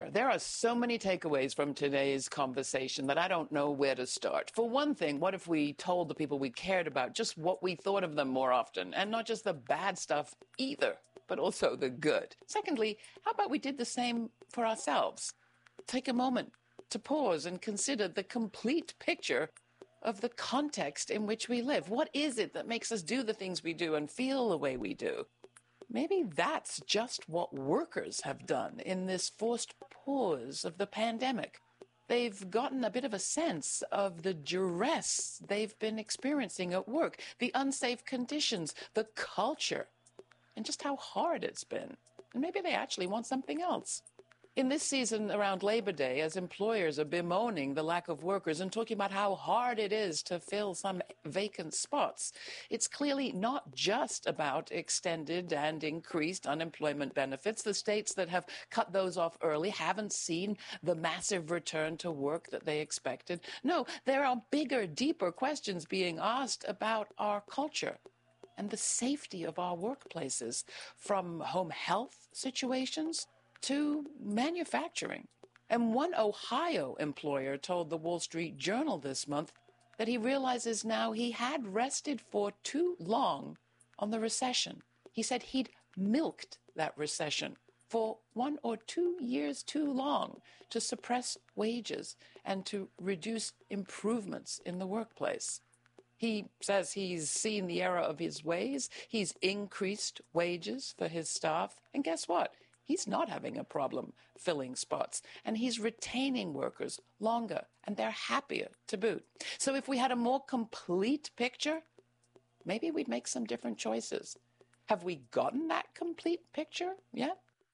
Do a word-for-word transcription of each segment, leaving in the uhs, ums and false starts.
There are so many takeaways from today's conversation that I don't know where to start. For one thing, what if we told the people we cared about just what we thought of them more often, and not just the bad stuff either, but also the good? Secondly, how about we did the same for ourselves? Take a moment to pause and consider the complete picture of the context in which we live. What is it that makes us do the things we do and feel the way we do? Maybe that's just what workers have done in this forced pause of the pandemic. They've gotten a bit of a sense of the duress they've been experiencing at work, the unsafe conditions, the culture, and just how hard it's been. And maybe they actually want something else. In this season around Labor Day, as employers are bemoaning the lack of workers and talking about how hard it is to fill some vacant spots, it's clearly not just about extended and increased unemployment benefits. The states that have cut those off early haven't seen the massive return to work that they expected. No, there are bigger, deeper questions being asked about our culture and the safety of our workplaces, from home health situations to manufacturing. And one Ohio employer told the Wall Street Journal this month that he realizes now he had rested for too long on the recession. He said he'd milked that recession for one or two years too long to suppress wages and to reduce improvements in the workplace. He says he's seen the error of his ways. He's increased wages for his staff. And guess what? He's not having a problem filling spots, and he's retaining workers longer, and they're happier to boot. So if we had a more complete picture, maybe we'd make some different choices. Have we gotten that complete picture yet?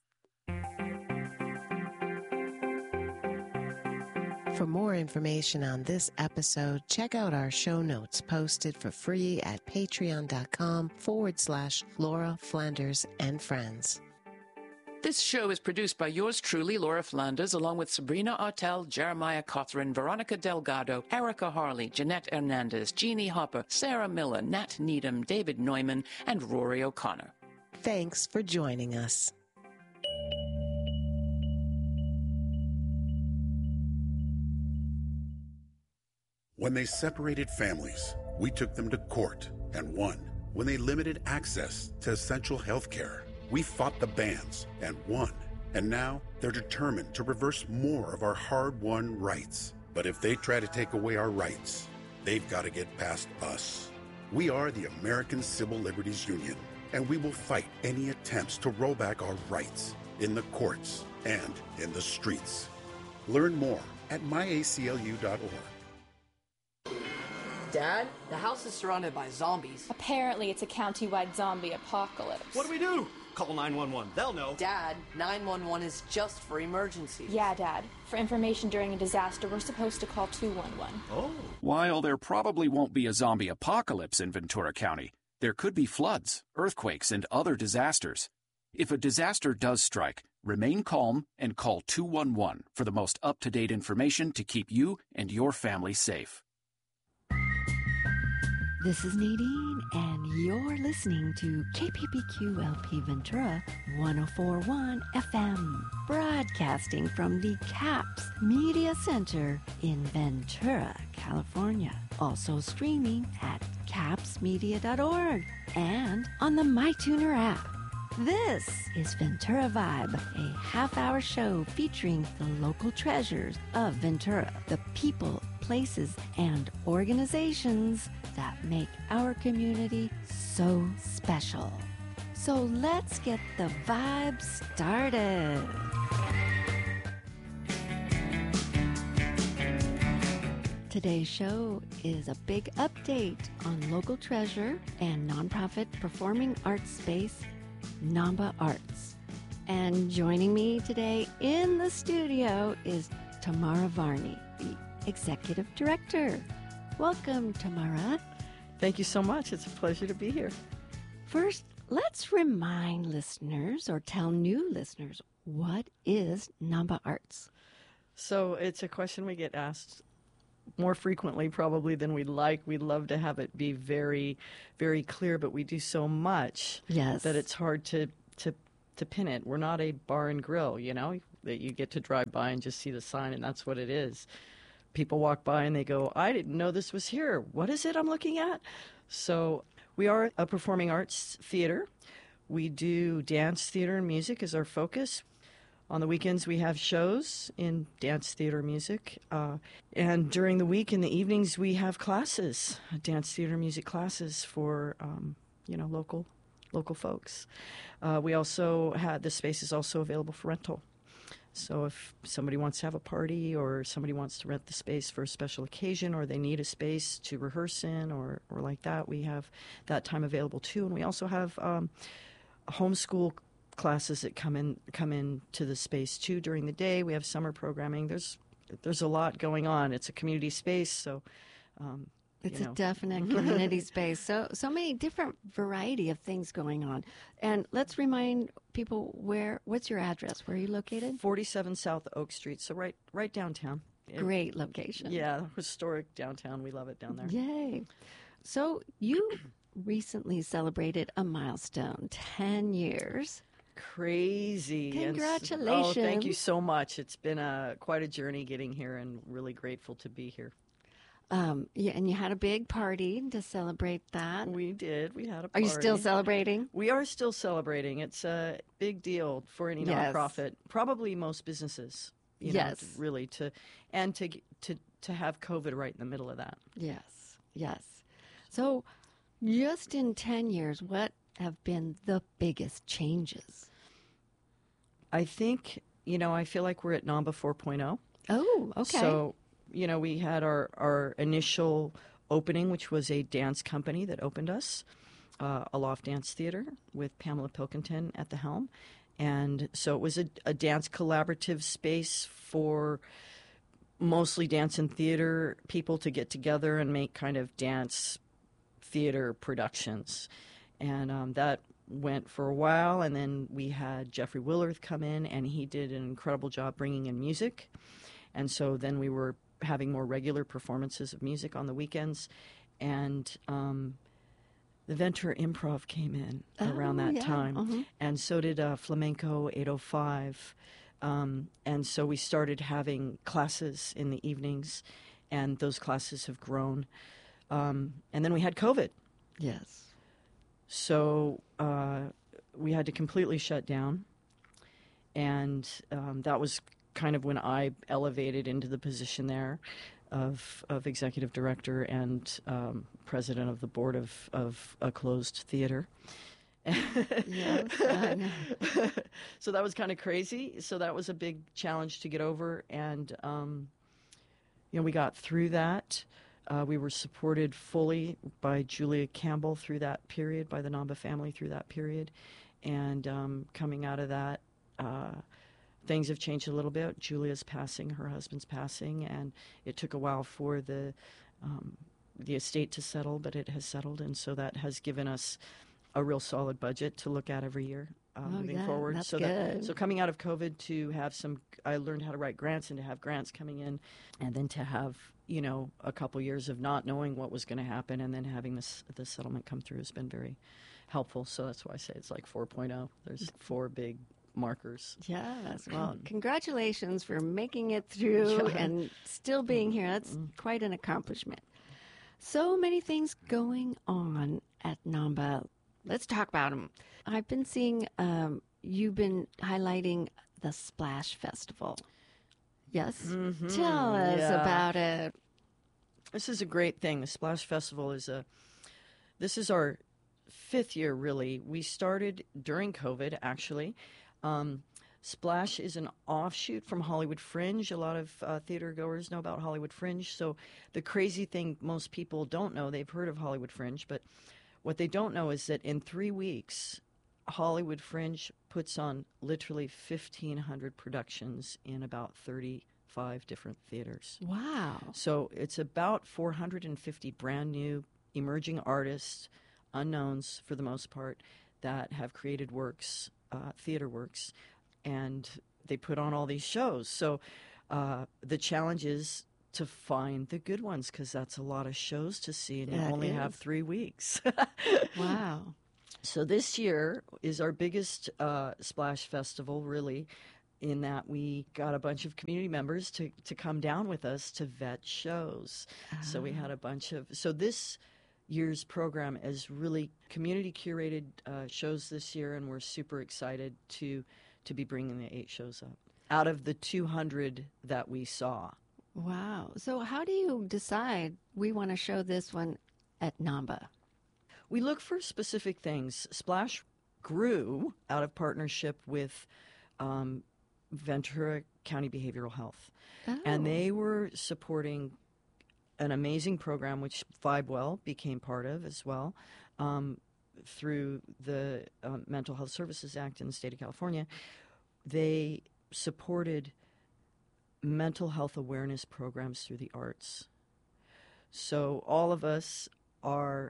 For more information on this episode, check out our show notes posted for free at patreon.com forward slash Laura Flanders and Friends. This show is produced by yours truly, Laura Flanders, along with Sabrina Artel, Jeremiah Cothran, Veronica Delgado, Erica Harley, Jeanette Hernandez, Jeannie Hopper, Sarah Miller, Nat Needham, David Neumann, and Rory O'Connor. Thanks for joining us. When they separated families, we took them to court and won. When they limited access to essential health care, we fought the bans and won. And now they're determined to reverse more of our hard-won rights. But if they try to take away our rights, they've got to get past us. We are the American Civil Liberties Union, and we will fight any attempts to roll back our rights in the courts and in the streets. Learn more at my A C L U dot org. Dad, the house is surrounded by zombies. Apparently it's a county-wide zombie apocalypse. What do we do? Call nine one one. They'll know. Dad, nine one one is just for emergencies. Yeah, Dad. For information during a disaster, we're supposed to call two one one. Oh. While there probably won't be a zombie apocalypse in Ventura County, there could be floods, earthquakes, and other disasters. If a disaster does strike, remain calm and call two one one for the most up-to-date information to keep you and your family safe. This is Nadine, and you're listening to K P P Q L P Ventura one oh four point one F M, broadcasting from the CAPS Media Center in Ventura, California. Also streaming at caps media dot org and on the MyTuner app. This is Ventura Vibe, a half-hour show featuring the local treasures of Ventura, the people, places, and organizations that make our community so special. So let's get the vibe started. Today's show is a big update on local treasure and nonprofit performing arts space, Namba Arts. And joining me today in the studio is Tamara Varney, the Executive Director. Welcome, Tamara. Thank you so much. It's a pleasure to be here. First, let's remind listeners or tell new listeners, what is Namba Arts? So it's a question we get asked more frequently probably than we'd like. We'd love to have it be very, very clear, but we do so much yes. that it's hard to, to, to pin it. We're not a bar and grill, you know. that you get to drive by and just see the sign, and that's what it is. People walk by and they go, I didn't know this was here. What is it I'm looking at? So we are a performing arts theater. We do dance, theater, and music as our focus. On the weekends, we have shows in dance, theater, music. Uh, and during the week, in the evenings, we have classes, dance, theater, music classes for, um, you know, local local folks. Uh, we also have, the space is also available for rental. So if somebody wants to have a party or somebody wants to rent the space for a special occasion or they need a space to rehearse in or, or like that, we have that time available too. And we also have um, homeschool classes that come in come into the space too during the day. We have summer programming. There's there's a lot going on. It's a community space, so um, it's you know. a definite community space. So so many different variety of things going on. And let's remind people where. What's your address? Where are you located? forty-seven South Oak Street. So right right downtown. Great location. Yeah, historic downtown. We love it down there. Yay! So you recently celebrated a milestone, ten years. Crazy. Congratulations. And, oh, thank you so much. It's been a, quite a journey getting here and really grateful to be here. Um, yeah, and you had a big party to celebrate that. We did. We had a Are party. you still celebrating? We are still celebrating. It's a big deal for any Yes. nonprofit, probably most businesses. You Yes. know, really to and to to to have COVID right in the middle of that. Yes, yes. So just in ten years, what have been the biggest changes? I think, you know, I feel like we're at NAMBA four point oh. Oh, okay. So, you know, we had our, our initial opening, which was a dance company that opened us, uh, Aloft Dance Theater, with Pamela Pilkington at the helm. And so it was a, a dance collaborative space for mostly dance and theater people to get together and make kind of dance theater productions. And um, that went for a while, and then we had Jeffrey Willarth come in, and he did an incredible job bringing in music. And so then we were having more regular performances of music on the weekends, and um, the Ventura Improv came in Oh, around that yeah. time, Uh-huh. and so did uh, Flamenco eight oh five. Um, and so we started having classes in the evenings, and those classes have grown. Um, and then we had COVID. Yes. So uh, we had to completely shut down, and um, that was kind of when I elevated into the position there of of executive director and um, president of the board of, of a closed theater. Yes, I know. So that was kind of crazy. So that was a big challenge to get over, and um, you know, we got through that. Uh, we were supported fully by Julia Campbell through that period, by the NAMBA family through that period. And um, coming out of that, uh, things have changed a little bit. Julia's passing, her husband's passing, and it took a while for the um, the estate to settle, but it has settled. And so that has given us a real solid budget to look at every year uh, Oh, moving yeah, forward. that's so that, good. so coming out of COVID, to have some, I learned how to write grants, and to have grants coming in, and then to have, you know, a couple years of not knowing what was going to happen, and then having this the settlement come through has been very helpful. So that's why I say it's like four point oh. There's four big markers. Yes. Well, congratulations for making it through Yeah. and still being here. That's quite an accomplishment. So many things going on at NAMBA. Let's talk about them. I've been seeing um, you've been highlighting the Splash Festival. Yes? Mhm, Tell us yeah. about it. This is a great thing. The Splash Festival is a, this is our fifth year, really. We started during COVID, actually. Um, Splash is an offshoot from Hollywood Fringe. A lot of uh, theater goers know about Hollywood Fringe. So the crazy thing most people don't know, they've heard of Hollywood Fringe, but what they don't know is that in three weeks, Hollywood Fringe puts on literally fifteen hundred productions in about thirty-five different theaters. Wow. So it's about four hundred fifty brand new emerging artists, unknowns for the most part, that have created works, uh, theater works, and they put on all these shows. So uh, the challenge is to find the good ones, because that's a lot of shows to see, and you That only have is. three weeks. Wow. So this year is our biggest uh, Splash Festival, really. in that we got a bunch of community members to, to come down with us to vet shows. Uh-huh. So we had a bunch of, so this year's program is really community curated uh, shows this year, and we're super excited to to be bringing the eight shows up out of the two hundred that we saw. Wow. So how do you decide we want to show this one at NAMBA? We look for specific things. Splash grew out of partnership with um, Ventura County Behavioral Health. Oh. And they were supporting an amazing program, which VibeWell became part of as well, um, through the uh, Mental Health Services Act in the state of California. They supported mental health awareness programs through the arts. So all of us are,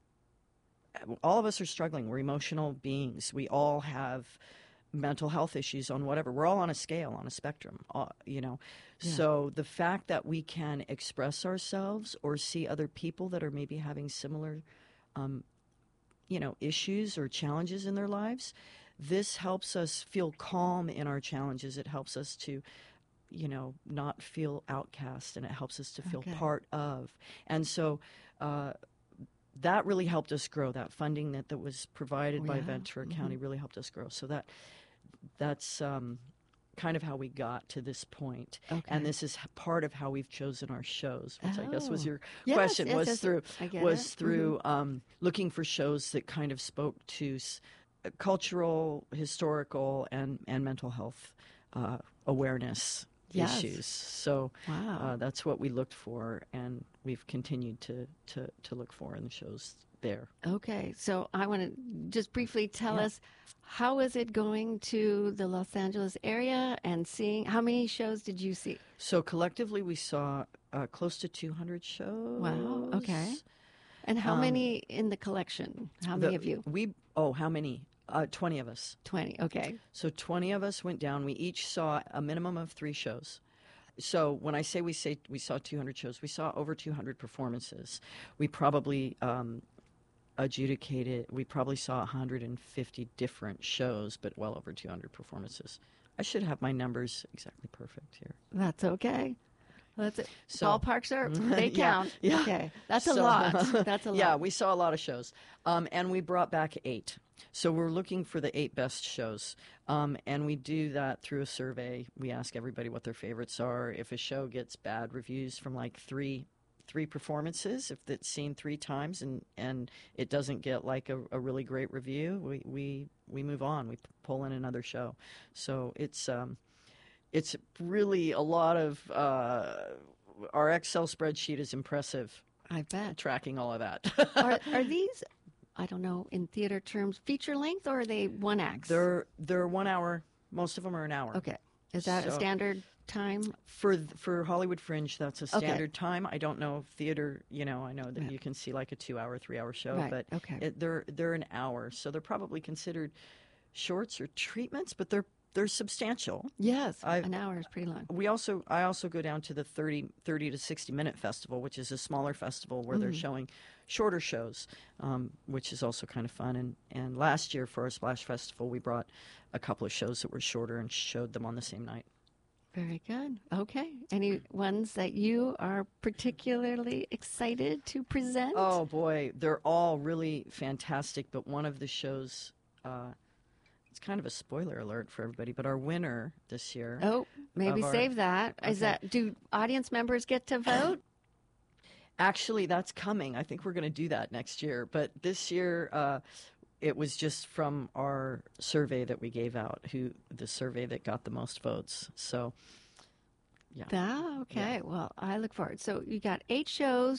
all of us are struggling. We're emotional beings. We all have mental health issues on whatever. We're all on a scale, on a spectrum, uh, you know. Yeah. So the fact that we can express ourselves or see other people that are maybe having similar, um, you know, issues or challenges in their lives, this helps us feel calm in our challenges. It helps us to, you know, not feel outcast, and it helps us to feel okay. part of. And so uh, that really helped us grow. That funding that, that was provided oh, by yeah. Ventura mm-hmm. County really helped us grow. So that that's um, kind of how we got to this point. Okay. And this is part of how we've chosen our shows, which oh. I guess was your yes, question, yes, was yes, through was it. through mm-hmm. um, looking for shows that kind of spoke to s- cultural, historical, and, and mental health uh, awareness yes. issues. So wow. uh, that's what we looked for, and we've continued to, to, to look for in the shows there. Okay, so I want to just briefly tell yeah. us, how is it going to the Los Angeles area and seeing, how many shows did you see? So collectively we saw uh, close to two hundred shows. Wow, okay. And how um, many in the collection? How the, many of you? We Oh, how many? Uh, twenty of us. twenty, okay. So twenty of us went down. We each saw a minimum of three shows. So when I say we say we saw two hundred shows, we saw over two hundred performances. We probably um, adjudicated, we probably saw one hundred fifty different shows, but well over two hundred performances. I should have my numbers exactly perfect here. That's okay. That's it. So, ballparks are, they count. Yeah, yeah. Okay. That's a so, lot. That's a lot. Yeah, we saw a lot of shows. Um, and we brought back eight. So we're looking for the eight best shows. Um, and we do that through a survey. We ask everybody what their favorites are. If a show gets bad reviews from like three three performances, if it's seen three times and, and it doesn't get like a, a really great review, we, we, we move on. We pull in another show. So it's... Um, It's really a lot of, uh, our Excel spreadsheet is impressive. I bet. Tracking all of that. are, are these, I don't know, in theater terms, feature length, or are they one acts? They're, they're one hour. Most of them are an hour. Okay. Is that so, a standard time? For for Hollywood Fringe, that's a standard okay. time. I don't know if theater, you know, I know that right. you can see like a two-hour, three-hour show, right. but okay. it, they're they're an hour. So they're probably considered shorts or treatments, but they're They're substantial. Yes, I've, an hour is pretty long. We also, I also go down to the thirty, thirty to sixty minute festival, which is a smaller festival where mm. they're showing shorter shows, um, which is also kind of fun. And, and last year for our Splash Festival, we brought a couple of shows that were shorter and showed them on the same night. Very good. Okay. Any ones that you are particularly excited to present? Oh, boy. They're all really fantastic, but one of the shows... Uh, It's kind of a spoiler alert for everybody, but our winner this year. Oh, maybe our, save that. okay. Is that do audience members get to vote? Actually, that's coming. I think we're going to do that next year. But this year, uh, it was just from our survey that we gave out, who the survey that got the most votes. So, yeah. Ah, okay. Yeah. Well, I look forward. So you got eight shows.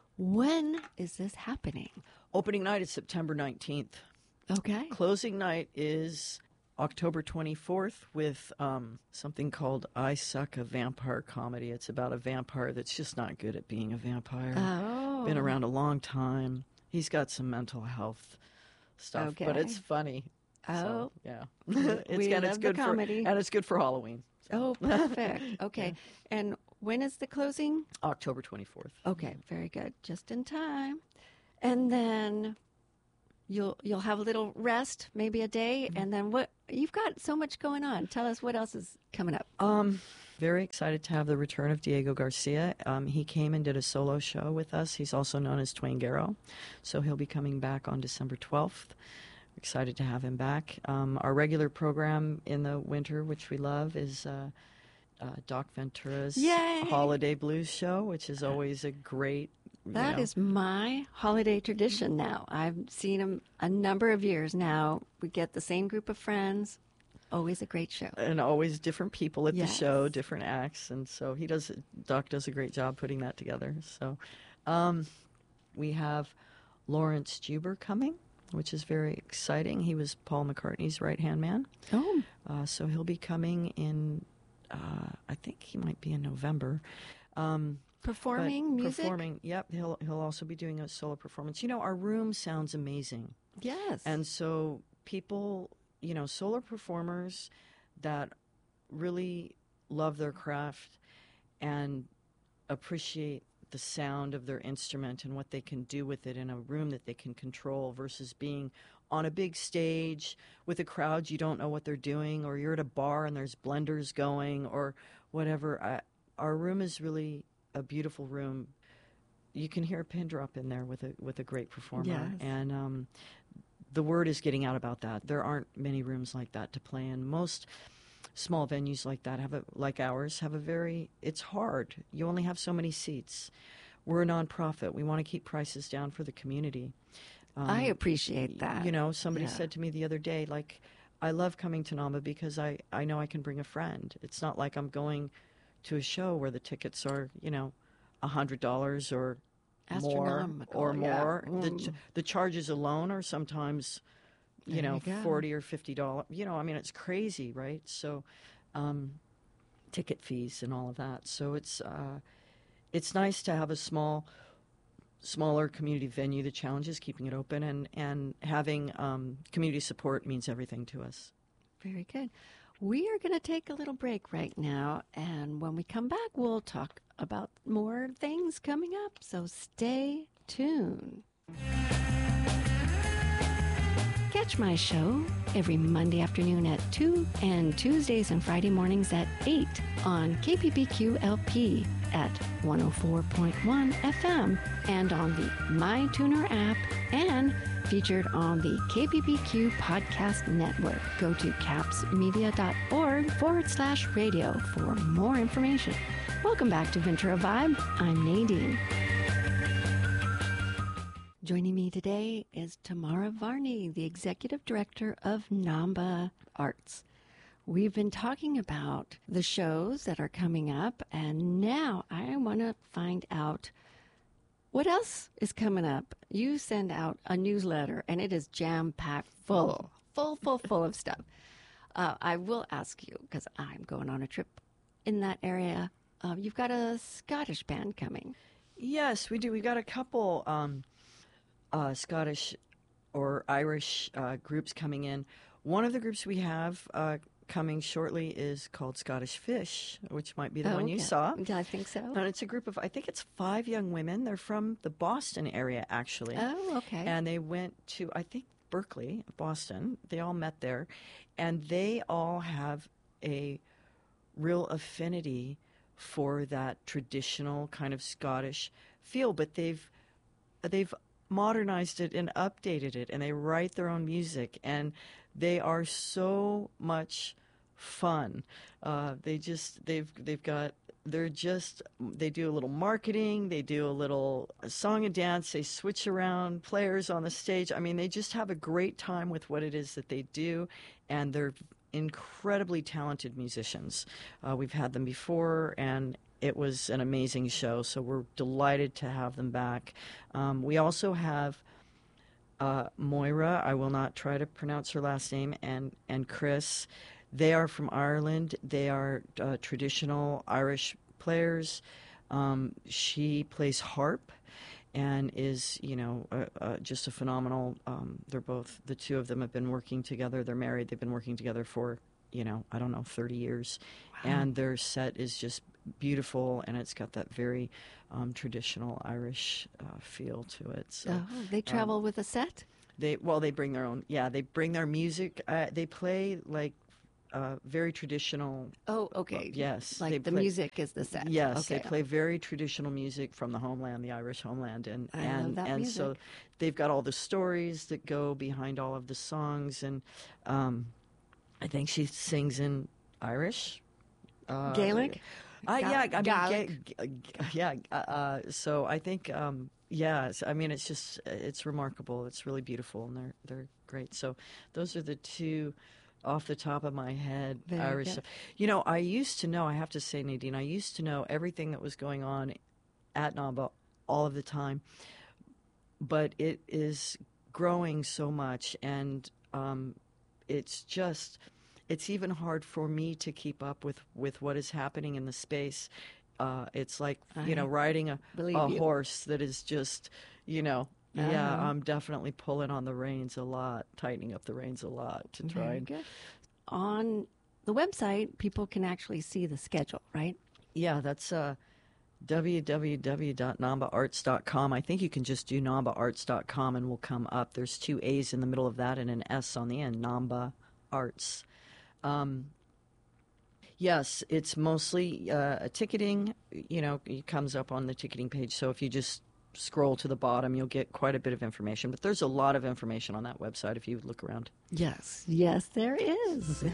When is this happening? Opening night is September nineteenth. Okay. Closing night is October twenty-fourth with um, something called I Suck, a vampire comedy. It's about a vampire that's just not good at being a vampire. Oh. Been around a long time. He's got some mental health stuff, okay. but it's funny. Oh. So, yeah. it's, we and love it's good the comedy. For, and it's good for Halloween. So. Oh, perfect. Okay. Yeah. And when is the closing? October twenty-fourth. Okay, very good. Just in time. And then... you'll you'll have a little rest, maybe a day, Mm-hmm. and then what? You've got so much going on. Tell us what else is coming up. Um, very excited to have the return of Diego Garcia. Um, he came and did a solo show with us. He's also known as Twangero, so he'll be coming back on December twelfth. Excited to have him back. Um, our regular program in the winter, which we love, is uh, uh, Doc Ventura's Yay! Holiday Blues Show, which is always a great. you That know, is my holiday tradition now. I've seen him a number of years now. We get the same group of friends. Always a great show. and always different people at Yes. the show, different acts, and so he does. Doc does a great job putting that together. So, um, we have Lawrence Juber coming, which is very exciting. He was Paul McCartney's right-hand man. Oh. Uh, so he'll be coming in, uh, I think he might be in November. Um, Performing but music? Performing, yep. He'll, he'll also be doing a solo performance. You know, our room sounds amazing. Yes. And so people, you know, solo performers that really love their craft and appreciate the sound of their instrument and what they can do with it in a room that they can control versus being on a big stage with a crowd you don't know what they're doing, or you're at a bar and there's blenders going or whatever. I, our room is really a beautiful room. You can hear a pin drop in there with a with a great performer. Yes. And um, the word is getting out about that. There aren't many rooms like that to play in. Most small venues like that have a, like ours have a very, it's hard. You only have so many seats. We're a nonprofit. We want to keep prices down for the community. Um, I appreciate that. You know, somebody Yeah. said to me the other day, like, I love coming to NAMA because I, I know I can bring a friend. It's not like I'm going to a show where the tickets are, you know, one hundred dollars or more Astronomical, or yeah. more. The, Mm. ch- the charges alone are sometimes, you There know, you go. forty or fifty dollars. You know, I mean, it's crazy, right? So, um, ticket fees and all of that. So it's uh, it's nice to have a small, smaller community venue. The challenge is keeping it open, and and having um, community support means everything to us. Very good. We are going to take a little break right now, and when we come back, we'll talk about more things coming up. So stay tuned. Catch my show every Monday afternoon at two and Tuesdays and Friday mornings at eight on K P P Q L P at one oh four point one F M and on the MyTuner app and featured on the K P P Q Podcast Network. Go to capsmedia.org forward slash radio for more information. Welcome back to Ventura Vibe. I'm Nadine. Joining me today is Tamara Varney, the Executive Director of Namba Arts. We've been talking about the shows that are coming up, and now I want to find out what else is coming up. You send out a newsletter, and it is jam-packed full, full, full, full of stuff. Uh, I will ask you, because I'm going on a trip in that area. Uh, you've got a Scottish band coming. Yes, we do. We've got a couple um, uh, Scottish or Irish uh, groups coming in. One of the groups we have uh, coming shortly is called Scottish Fish, which might be the Oh, one you okay. saw. Yeah, I think so. And it's a group of, I think it's five young women. They're from the Boston area, actually. Oh, okay. And they went to, I think, Berkeley, Boston. They all met there. And they all have a real affinity for that traditional kind of Scottish feel, but they've they've modernized it and updated it, and they write their own music, and they are so much fun. Uh, they just they've they've got they're just they do a little marketing, they do a little song and dance, they switch around players on the stage. I mean, they just have a great time with what it is that they do, and they're incredibly talented musicians. Uh, we've had them before, and it was an amazing show, so we're delighted to have them back. Um, we also have uh, Moira, I will not try to pronounce her last name, and, and Chris. They are from Ireland. They are uh, traditional Irish players. Um, she plays harp and is, you know, uh, uh, just a phenomenal, um, they're both, the two of them have been working together. They're married. They've been working together for, you know, I don't know, thirty years. Wow. And their set is just beautiful, and it's got that very um, traditional Irish uh, feel to it. So oh, they travel um, with a set? They well, they bring their own. Yeah, they bring their music. Uh, they play like uh, very traditional. Oh, okay. Yes, like they the play, music is the set. Yes, okay. they play very traditional music from the homeland, the Irish homeland, and I and love that and music. so they've got all the stories that go behind all of the songs, and um, I think she sings in Irish, uh, Gaelic. Uh, Gal- yeah, I mean, Gaelic. ga- ga- yeah. Uh, so I think, um, yeah. it's- I mean, it's just it's remarkable. It's really beautiful, and they're they're great. So those are the two off the top of my head. Very Irish. good. stuff. You know, I used to know. I have to say, Nadine, I used to know everything that was going on at NAMBA all of the time, but it is growing so much, and um, it's just. It's even hard for me to keep up with, with what is happening in the space. Uh, it's like, you know, I riding a, believe a you. horse that is just, you know, yeah, Uh-huh. I'm definitely pulling on the reins a lot, tightening up the reins a lot to try Very and good. On the website, people can actually see the schedule, right? yeah, that's uh, w w w dot namba arts dot com. I think you can just do namba arts dot com and we'll come up. There's two A's in the middle of that and an S on the end, Namba Arts. Um, yes, it's mostly uh, ticketing. You know, it comes up on the ticketing page. So if you just scroll to the bottom, you'll get quite a bit of information. But there's a lot of information on that website if you look around. Yes. Yes, there is.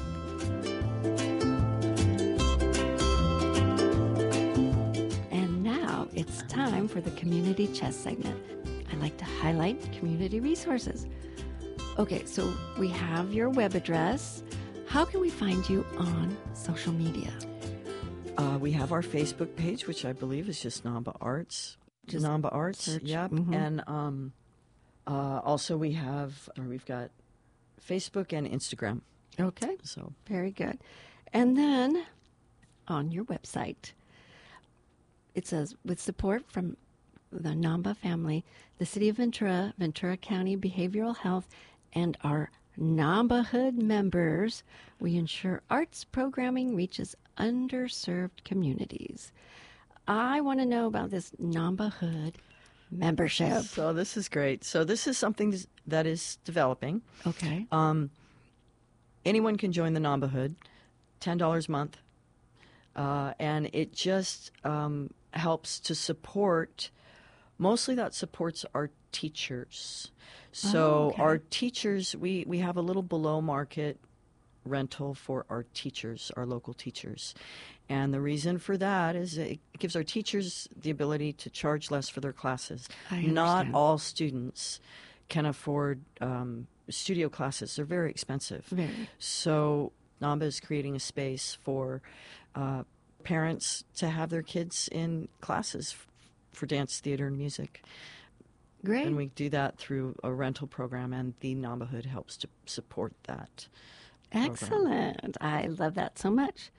And now it's time for the community chest segment. I like to highlight community resources. Okay, so we have your web address. How can we find you on social media? Uh, we have our Facebook page, which I believe is just Namba Arts. Just Namba Arts, search. yep. Mhm. And um, uh, also we have, or we've got Facebook and Instagram. Okay. So Very good. And then on your website, it says, with support from the Namba family, the City of Ventura, Ventura County Behavioral Health, and our Nambahood members, we ensure arts programming reaches underserved communities. I want to know about this Nambahood membership. So this is great. So this is something that is developing. Okay. Um, anyone can join the Nambahood, ten dollars a month, uh, and it just um, helps to support. Mostly, that supports our teachers. So Oh, okay. our teachers, we we have a little below market rental for our teachers, our local teachers. And the reason for that is it gives our teachers the ability to charge less for their classes. I Not understand. all students can afford um, studio classes. They're very expensive. Very. So Namba is creating a space for uh, parents to have their kids in classes f- for dance, theater, and music. Great. And we do that through a rental program, and the Nambahood helps to support that. program. Excellent. I love that so much.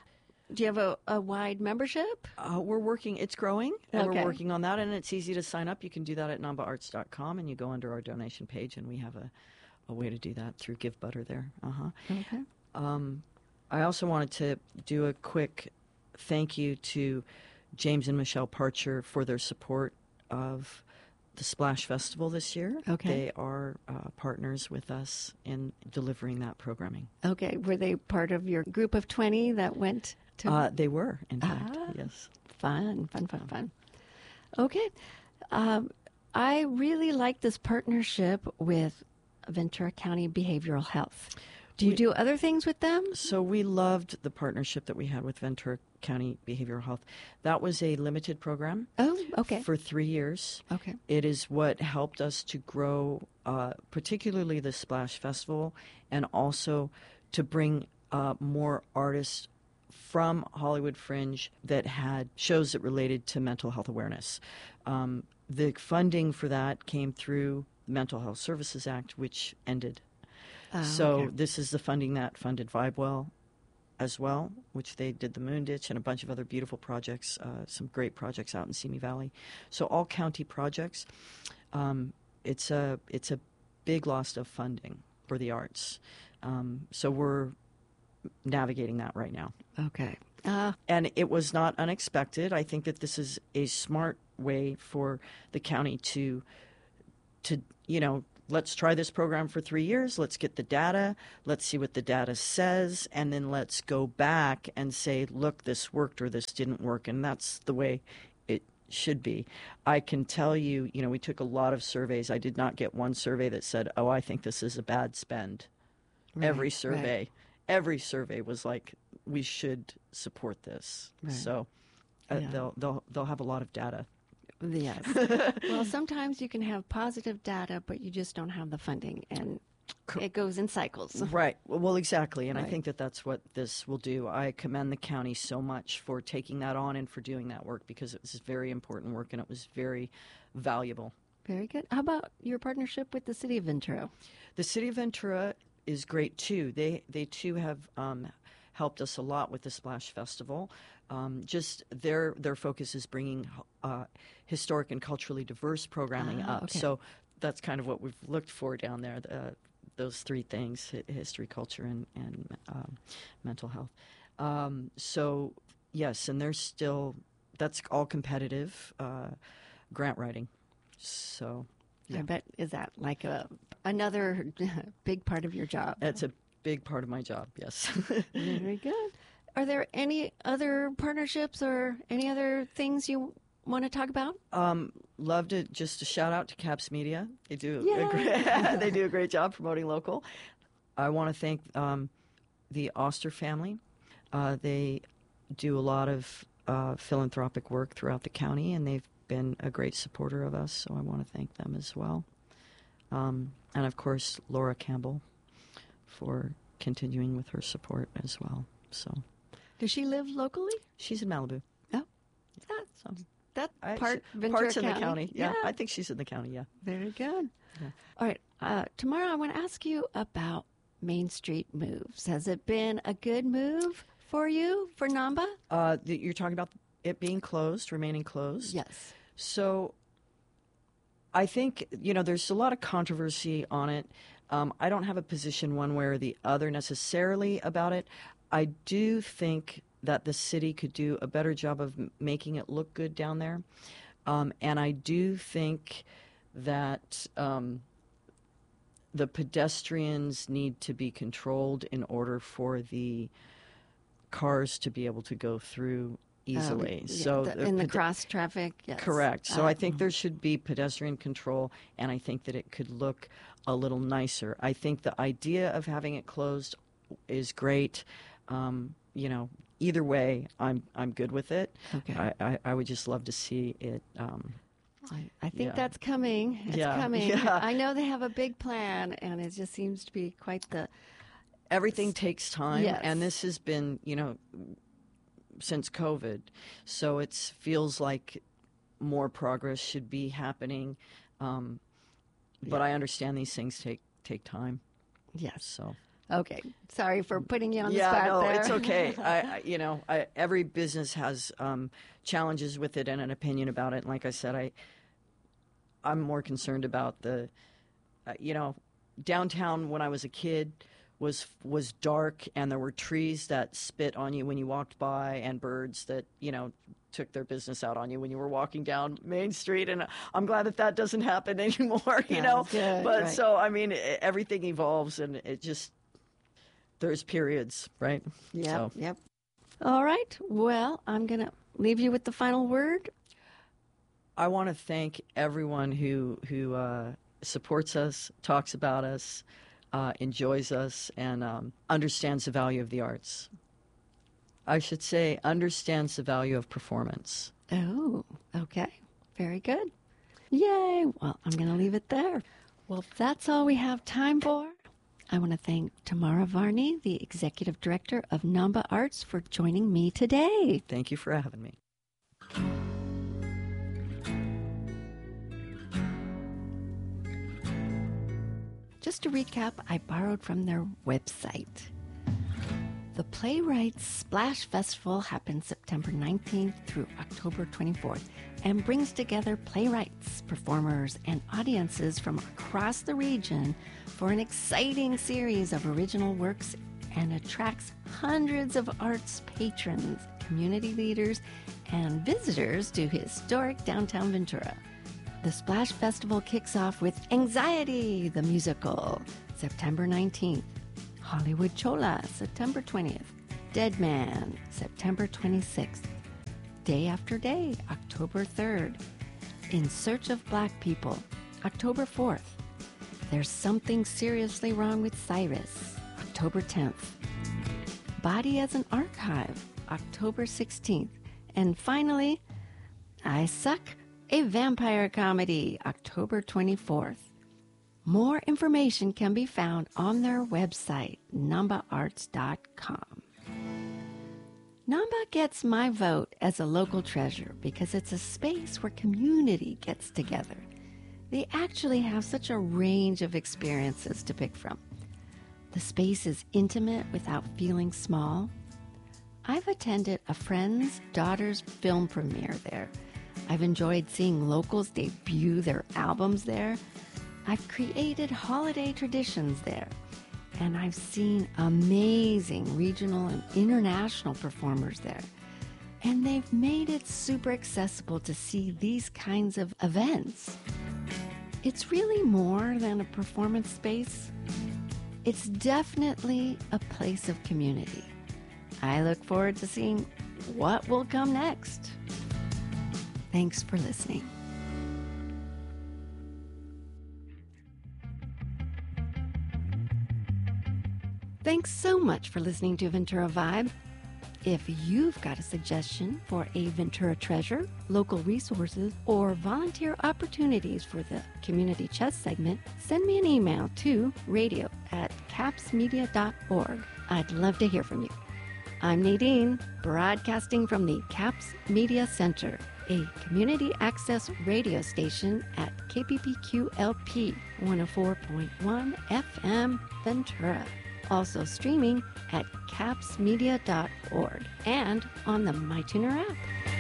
Do you have a, a wide membership? Uh, we're working, it's growing, and Okay. we're working on that, and it's easy to sign up. You can do that at namba arts dot com, and you go under our donation page, and we have a, a way to do that through Give Butter there. Uh-huh. Okay. Um, I also wanted to do a quick thank you to James and Michelle Parcher for their support of the Splash Festival this year. Okay. They are uh, partners with us in delivering that programming. Okay. Were they part of your group of twenty that went to? Uh, they were, in fact, Ah. yes. Fun, fun, fun, fun. Okay. Um, I really like this partnership with Ventura County Behavioral Health. Do you We- do other things with them? So we loved the partnership that we had with Ventura County Behavioral Health. That was a limited program Oh, okay. for three years. Okay. It is what helped us to grow, uh, particularly the Splash Festival, and also to bring uh, more artists from Hollywood Fringe that had shows that related to mental health awareness. Um, the funding for that came through the Mental Health Services Act, which ended. Ah, so okay. this is the funding that funded VibeWell as well, which they did the Moon Ditch and a bunch of other beautiful projects, uh, some great projects out in Simi Valley. So all county projects. Um, it's a it's a big loss of funding for the arts. Um, so we're navigating that right now. Okay. Uh, And it was not unexpected. I think that this is a smart way for the county to, to you know, let's try this program for three years. Let's get the data. Let's see what the data says. And then let's go back and say, look, this worked or this didn't work. And that's the way it should be. I can tell you, you know, we took a lot of surveys. I did not get one survey that said, oh, I think this is a bad spend. Right, every survey, right. every survey was like, we should support this. Right. So uh, yeah. they'll, they'll, they'll have a lot of data. Yes. Well, sometimes you can have positive data, but you just don't have the funding, and it goes in cycles. Right. Well, exactly. And right. Right. I think that that's what this will do. I commend the county so much for taking that on and for doing that work, because it was very important work and it was very valuable. Very good. How about your partnership with the City of Ventura? The City of Ventura is great, too. They, they too, have um, helped us a lot with the Splash Festival. Um, just their their focus is bringing uh, historic and culturally diverse programming ah, up. Okay. So that's kind of what we've looked for down there, the, those three things, history, culture, and, and um, mental health. Um, so, yes, and there's still, that's all competitive uh, grant writing. So, yeah. I bet, is that like a another big part of your job? That's a big part of my job, yes. Very good. Are there any other partnerships or any other things you want to talk about? Um, love to just a shout out to Caps Media. They do Yay. a great, they do a great job promoting local. I want to thank um, the Oster family. Uh, they do a lot of uh, philanthropic work throughout the county, and they've been a great supporter of us. So I want to thank them as well. Um, and of course, Laura Campbell for continuing with her support as well. So. Does she live locally? She's in Malibu. Oh, that's so that I, part she, Ventura parts County. in the county. Yeah, yeah, I think she's in the county. Yeah, very good. Yeah. All right, uh, tomorrow I want to ask you about Main Street moves. Has it been a good move for you for Namba? Uh, the, you're talking about it being closed, remaining closed. Yes. So, I think you know there's a lot of controversy on it. Um, I don't have a position one way or the other necessarily about it. I do think that the city could do a better job of m- making it look good down there. Um, and I do think that um, the pedestrians need to be controlled in order for the cars to be able to go through easily. Um, yeah, so the, in the ped- cross traffic, yes. Correct. So uh, I think there should be pedestrian control, and I think that it could look a little nicer. I think the idea of having it closed is great. Um, you know, either way, I'm I'm good with it. Okay. I, I, I would just love to see it. Um, I, I think yeah. that's coming. It's Yeah. coming. Yeah. I know they have a big plan, and it just seems to be quite the. Everything takes time, Yes. and this has been, you know, since COVID, so it feels like more progress should be happening. Um, but Yeah. I understand these things take take time. Yes. So. Okay. Sorry for putting you on the yeah, spot no, there. it's okay. I, I, you know, I, every business has um, challenges with it and an opinion about it. And like I said, I, I'm more concerned about the, uh, you know, downtown when I was a kid was was dark, and there were trees that spit on you when you walked by, and birds that you know took their business out on you when you were walking down Main Street. And I'm glad that that doesn't happen anymore. You Yeah, know, good, but right. so I mean, it, everything evolves, and it just. There's periods, right? Yep, So. yep. All right. Well, I'm going to leave you with the final word. I want to thank everyone who who uh, supports us, talks about us, uh, enjoys us, and um, understands the value of the arts. I should say understands the value of performance. Oh, okay. Very good. Yay. Well, I'm going to leave it there. Well, that's all we have time for. I want to thank Tamara Varney, the Executive Director of Namba Arts, for joining me today. Thank you for having me. Just to recap, I borrowed from their website. The Playwrights Splash Festival happens September nineteenth through October twenty-fourth and brings together playwrights, performers, and audiences from across the region for an exciting series of original works, and attracts hundreds of arts patrons, community leaders, and visitors to historic downtown Ventura. The Splash Festival kicks off with Anxiety, the musical, September nineteenth. Hollywood Chola, September twentieth. Dead Man, September twenty-sixth. Day After Day, October third. In Search of Black People, October fourth. There's Something Seriously Wrong with Cyrus, October tenth. Body as an Archive, October sixteenth. And finally, I Suck, a vampire comedy, October twenty-fourth. More information can be found on their website, namba arts dot com. Namba gets my vote as a local treasure because it's a space where community gets together. They actually have such a range of experiences to pick from. The space is intimate without feeling small. I've attended a friend's daughter's film premiere there. I've enjoyed seeing locals debut their albums there. I've created holiday traditions there. And I've seen amazing regional and international performers there. And they've made it super accessible to see these kinds of events. It's really more than a performance space. It's definitely a place of community. I look forward to seeing what will come next. Thanks for listening. Thanks so much for listening to Ventura Vibe. If you've got a suggestion for a Ventura treasure, local resources, or volunteer opportunities for the Community Chest segment, send me an email to radio at capsmedia dot org. I'd love to hear from you. I'm Nadine, broadcasting from the CAPS Media Center, a community access radio station at K P P Q L P one oh four point one F M Ventura. Also streaming at caps media dot org and on the MyTuner app.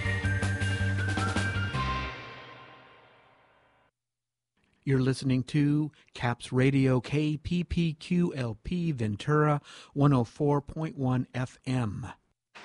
You're listening to CAPS Radio K P P Q L P Ventura one oh four point one F M.